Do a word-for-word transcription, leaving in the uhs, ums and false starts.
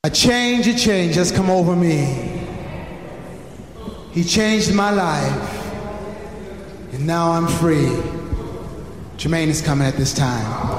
A change, a change has come over me. He changed my life, and now I'm free. Jermaine is coming at this time.